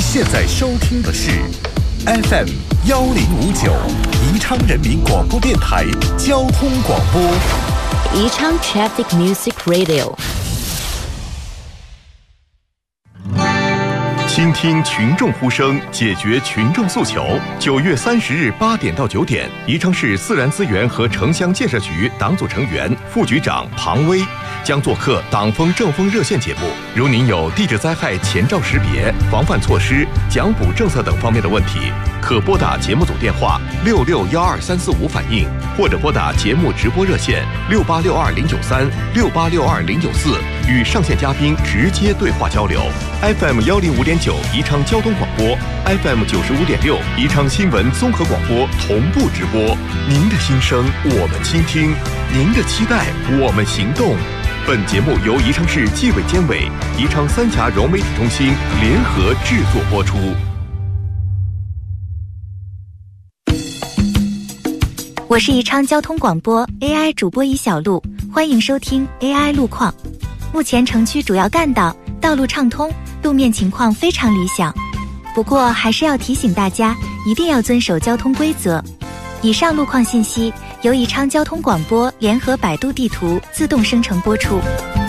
现在收听的是 FM 1059宜昌人民广播电台交通广播， 宜昌 Traffic Music Radio。 倾听群众呼声，解决群众诉求。9月30日8点到9点，宜昌市自然资源和城乡建设局党组成员、副局长庞威将做客党风政风热线节目。如您有地质灾害前兆识别、防范措施、奖补政策等方面的问题，可拨打节目组电话6612-345反映，或者拨打节目直播热线6862-093、6862-094，与上线嘉宾直接对话交流。FM 105.9宜昌交通广播， FM 95.6宜昌新闻综合广播同步直播。您的心声我们倾听，您的期待我们行动。本节目由宜昌市纪委监委、宜昌三峡融媒体中心联合制作播出。 我是宜昌交通广播 AI 主播尹小璐，欢迎收听 AI 路况。目前城区主要干道道路畅通，路面情况非常理想，不过还是要提醒大家一定要遵守交通规则。以上路况信息由宜昌交通广播联合百度地图自动生成播出。